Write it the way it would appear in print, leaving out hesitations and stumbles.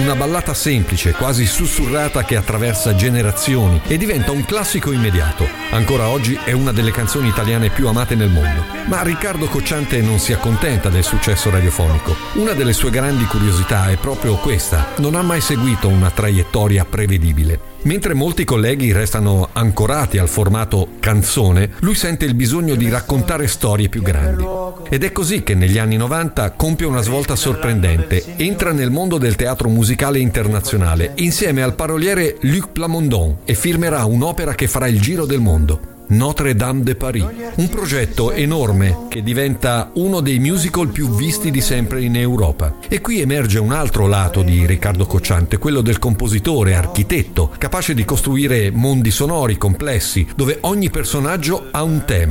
una ballata semplice, quasi sussurrata, che attraversa generazioni e diventa un classico immediato. Ancora oggi è una delle canzoni italiane più amate nel mondo. Ma Riccardo Cocciante non si accontenta del successo radiofonico. Una delle sue grandi curiosità è proprio questa: non ha mai seguito una traiettoria prevedibile. Mentre molti colleghi restano ancorati al formato canzone, lui sente il bisogno di raccontare storie più grandi. Ed è così che negli anni 90 compie una svolta sorprendente. Entra nel mondo del teatro musicale internazionale insieme al paroliere Luc Plamondon e firmerà un'opera che farà il giro del mondo: Notre-Dame de Paris, un progetto enorme che diventa uno dei musical più visti di sempre in Europa. E qui emerge un altro lato di Riccardo Cocciante, quello del compositore, architetto, capace di costruire mondi sonori complessi, dove ogni personaggio ha un tema.